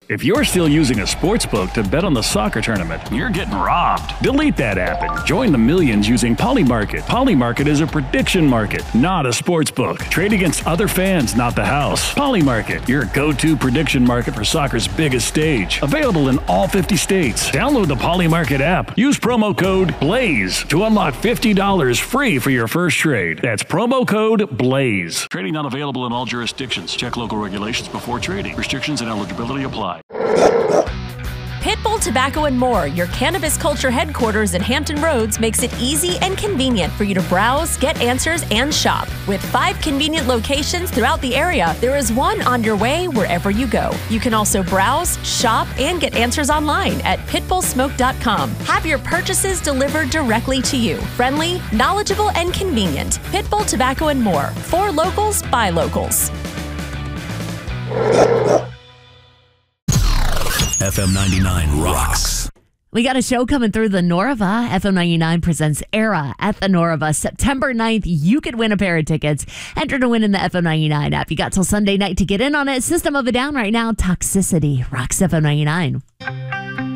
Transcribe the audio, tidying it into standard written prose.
If you're still using a sports book to bet on the soccer tournament, you're getting robbed. Delete that app and join the millions using Polymarket. Polymarket is a prediction market, not a sports book. Trade against other fans, not the house. Polymarket, your go-to prediction market for soccer's biggest stage. Available in all 50 states. Download the Polymarket app. Use promo code BLAZE to unlock $50 free for your first trade. That's promo code BLAZE. Trading not available in all jurisdictions. Check local regulations before trading. Restrictions and eligibility apply. Pitbull Tobacco and More, your cannabis culture headquarters in Hampton Roads, makes it easy and convenient for you to browse, get answers, and shop. With 5 convenient locations throughout the area, there is one on your way wherever you go. You can also browse, shop, and get answers online at pitbullsmoke.com. Have your purchases delivered directly to you. Friendly, knowledgeable, and convenient. Pitbull Tobacco and More. For locals, by locals. FM 99 rocks. We got a show coming through the Norava. FM 99 presents Era at the Norava. September 9th, you could win a pair of tickets. Enter to win in the FM 99 app. You got till Sunday night to get in on it. System of a Down right now. Toxicity rocks FM 99.